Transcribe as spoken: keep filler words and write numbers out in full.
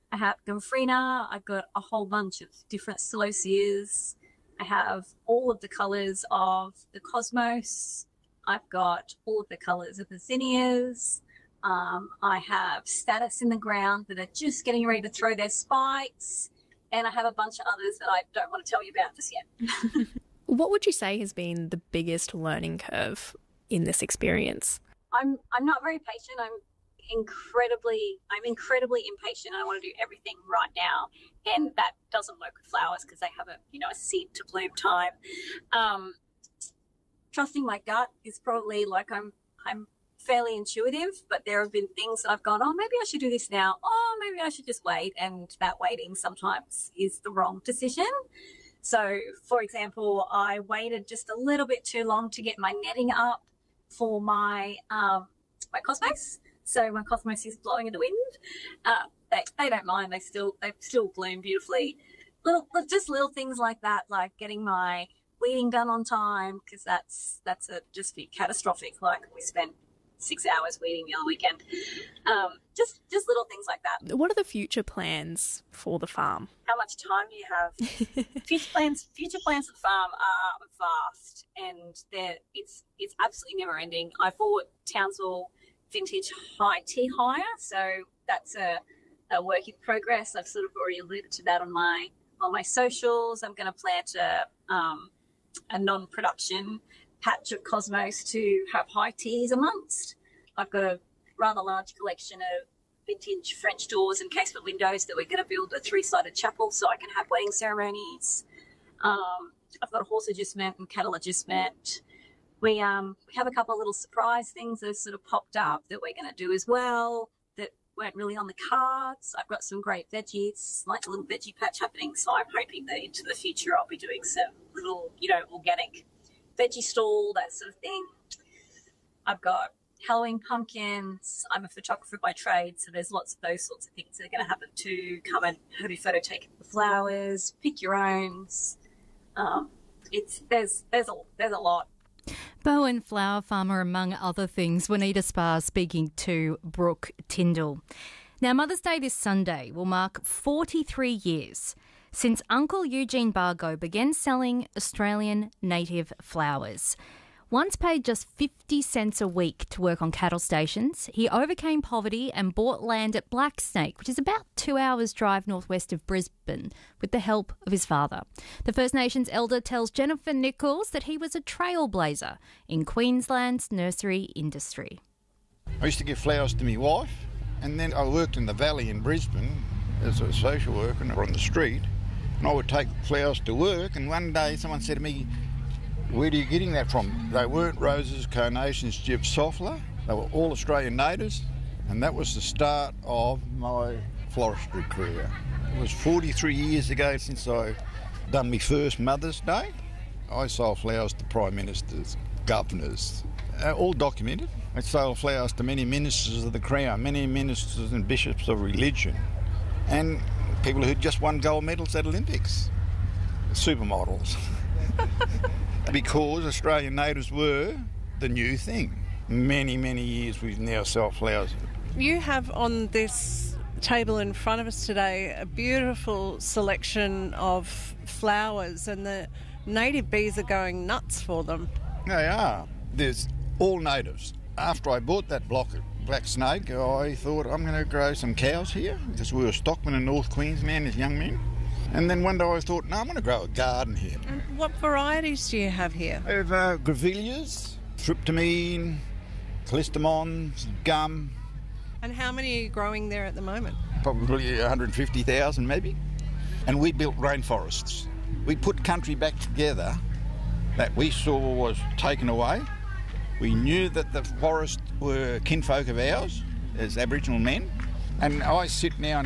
I have Gomphrena. I've got a whole bunch of different Celoseas. I have all of the colours of the Cosmos. I've got all of the colours of the Zinnias. Um, I have Status in the ground that are just getting ready to throw their spikes. And I have a bunch of others that I don't want to tell you about just yet. What would you say has been the biggest learning curve in this experience? I'm I'm not very patient. I'm incredibly I'm incredibly impatient. I want to do everything right now, and that doesn't work with flowers because they have a you know a seed to bloom time. Um, trusting my gut is probably like I'm I'm fairly intuitive, but there have been things that I've gone, oh, maybe I should do this now. Oh, maybe I should just wait, and that waiting sometimes is the wrong decision. So, for example, I waited just a little bit too long to get my netting up for my um, my Cosmos. So my Cosmos is blowing in the wind. Uh, they they don't mind. They still they still bloom beautifully. Little just little things like that, like getting my weeding done on time, because that's that's a just be catastrophic. Like we spent six hours weeding the other weekend. Um, just just little things like that. What are the future plans for the farm? How much time do you have? future plans future plans for the farm are vast, and they're it's it's absolutely never ending. I bought Townsville Vintage High Tea Hire, so that's a, a work in progress. I've sort of already alluded to that on my on my socials. I'm going to plant a um, a non-production patch of Cosmos to have high teas amongst. I've got a rather large collection of vintage French doors and casement windows that we're going to build a three-sided chapel so I can have wedding ceremonies. Um, I've got a horse adjustment and cattle adjustment. We um we have a couple of little surprise things that have sort of popped up that we're going to do as well that weren't really on the cards. I've got some great veggies, like a little veggie patch happening, so I'm hoping that into the future I'll be doing some little, you know, organic veggie stall, that sort of thing. I've got Halloween pumpkins. I'm a photographer by trade, so there's lots of those sorts of things that are going to happen too. Come and have your photo taken with the flowers, pick your owns. Um, it's there's there's a there's a lot. Bowen flower farmer, among other things. Juanita Sparr speaking to Brooke Tyndall. Now, Mother's Day this Sunday will mark forty-three years since Uncle Eugene Bargo began selling Australian native flowers. Once paid just fifty cents a week to work on cattle stations, he overcame poverty and bought land at Black Snake, which is about two hours' drive northwest of Brisbane, with the help of his father. The First Nations elder tells Jennifer Nichols that he was a trailblazer in Queensland's nursery industry. I used to give flowers to my wife, and then I worked in the valley in Brisbane as a social worker on the street, and I would take flowers to work, and one day someone said to me, "Where are you getting that from?" They weren't roses, carnations, gypsophila. They were all Australian natives, and that was the start of my floristry career. It was forty-three years ago since I done my first Mother's Day. I sold flowers to Prime Ministers, governors, uh, all documented. I sold flowers to many ministers of the Crown, many ministers and bishops of religion, and people who'd just won gold medals at Olympics, supermodels. Because Australian natives were the new thing. Many, many years we've now sold flowers. You have on this table in front of us today a beautiful selection of flowers, and the native bees are going nuts for them. They are. There's all natives. After I bought that block of Black Snake, I thought I'm going to grow some cows here, because we were stockmen in North Queensland as young men. And then one day I thought, no, I'm going to grow a garden here. And what varieties do you have here? I have uh, grevilleas, tryptamine, callistemons, gum. And how many are you growing there at the moment? Probably one hundred fifty thousand maybe. And we built rainforests. We put country back together that we saw was taken away. We knew that the forests were kinfolk of ours as Aboriginal men. And I sit now